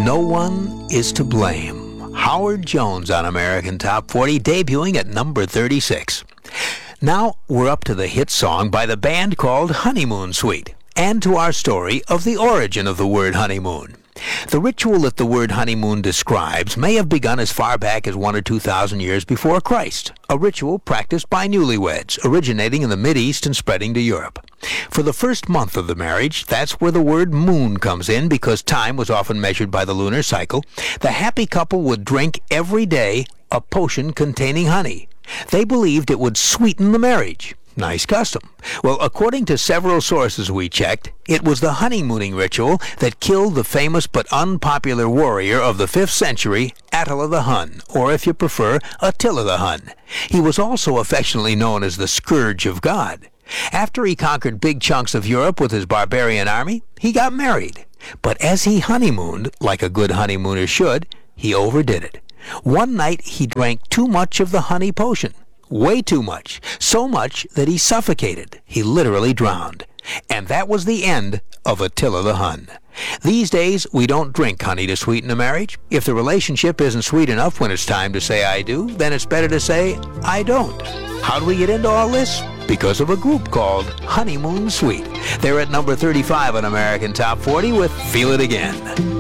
No One Is to Blame. Howard Jones on American Top 40, debuting at number 36. Now we're up to the hit song by the band called Honeymoon Suite, and to our story of the origin of the word honeymoon. The ritual that the word honeymoon describes may have begun as far back as 1,000 or 2,000 years before Christ, a ritual practiced by newlyweds, originating in the Mideast and spreading to Europe. For the first month of the marriage, that's where the word moon comes in, because time was often measured by the lunar cycle. The happy couple would drink every day a potion containing honey. They believed it would sweeten the marriage. Nice custom. Well, according to several sources we checked, it was the honeymooning ritual that killed the famous but unpopular warrior of the 5th century, Attila the Hun, or if you prefer, Attila the Hun. He was also affectionately known as the Scourge of God. After he conquered big chunks of Europe with his barbarian army, he got married. But as he honeymooned, like a good honeymooner should, he overdid it. One night he drank too much of the honey potion. Way too much. So much that he suffocated. He literally drowned. And that was the end of Attila the Hun. These days, we don't drink honey to sweeten a marriage. If the relationship isn't sweet enough when it's time to say I do, then it's better to say I don't. How do we get into all this? Because of a group called Honeymoon Suite. They're at number 35 on American Top 40 with Feel It Again.